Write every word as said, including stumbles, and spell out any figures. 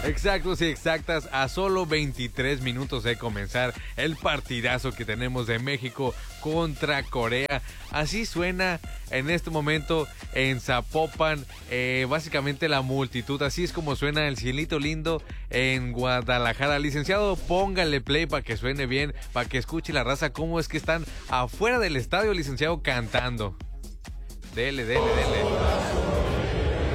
Exactos y exactas, a solo veintitrés minutos de comenzar el partidazo que tenemos de México contra Corea. Así suena en este momento en Zapopan, eh, básicamente la multitud, así es como suena el cielito lindo en Guadalajara. Licenciado, póngale play para que suene bien, para que escuche la raza cómo es que están afuera del estadio, licenciado, cantando. Dele, dele, dele.